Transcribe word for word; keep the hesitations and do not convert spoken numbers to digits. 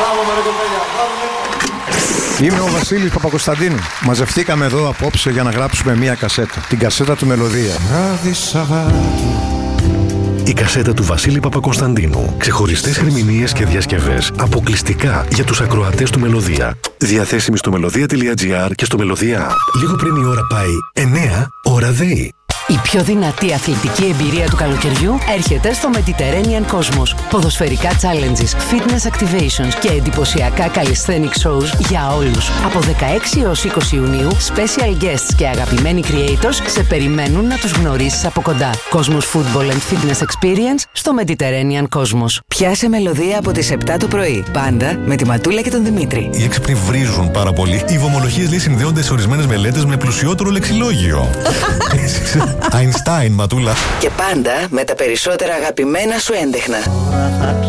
Είμαι ο Βασίλης Παπακοσταντίνου. Μαζευτήκαμε εδώ απόψε για να γράψουμε μία κασέτα. Την κασέτα του Μελωδία. Η κασέτα του Βασίλη Παπακοσταντίνου. Ξεχωριστές ερμηνείες και διασκευές αποκλειστικά για τους ακροατές του Μελωδία. Διαθέσιμη στο μελωδία τελεία τζι άρ και στο Μελωδία App. Λίγο πριν η ώρα πάει εννέα, ώρα ΔΕΗ. Η πιο δυνατή αθλητική εμπειρία του καλοκαιριού έρχεται στο Mediterranean Cosmos. Ποδοσφαιρικά challenges, fitness activations και εντυπωσιακά calisthenic shows για όλους. Από δεκαέξι έως είκοσι Ιουνίου, special guests και αγαπημένοι creators σε περιμένουν να τους γνωρίσεις από κοντά. Cosmos Football and Fitness Experience στο Mediterranean Cosmos. Πιάσε Μελωδία από τις επτά το πρωί. Πάντα με τη Ματούλα και τον Δημήτρη. Οι έξυπνοι βρίζουν πάρα πολύ. Οι βομολογίες λέει συνδέονται σε ορισμένες μελέτες με πλουσιότερο λεξιλόγιο. Einstein, Ματούλα. Και πάντα με τα περισσότερα αγαπημένα σου έντεχνα.